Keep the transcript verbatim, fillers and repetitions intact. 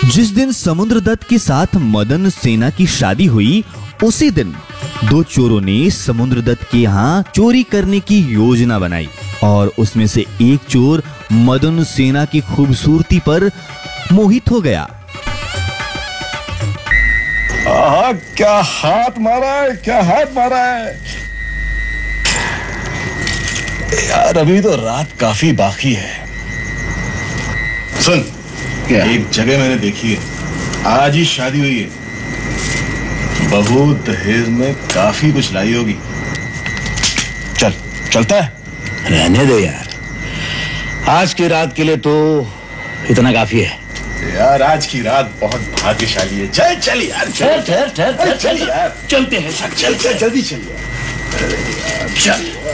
जिस दिन समुद्रदत्त के साथ मदन सेना की शादी हुई, उसी दिन दो चोरों ने समुद्रदत्त के यहाँ चोरी करने की योजना बनाई और उसमें से एक चोर मदन सेना की खूबसूरती पर मोहित हो गया। आहा, क्या हाथ मारा है, क्या हाथ मारा है यार। अभी तो रात काफी बाकी है। सुन, क्या? एक जगह मैंने देखी है, आज ही शादी हुई है, बहू दहेज में काफी कुछ लाई होगी। चल, चलता है। रहने दे यार, आज की रात के लिए तो इतना काफी है यार। आज की रात बहुत भाग्यशाली है। चल चल यार, ठहर ठहर ठहर चल यार, चलते हैं। चल चल जल्दी चल यार। चल।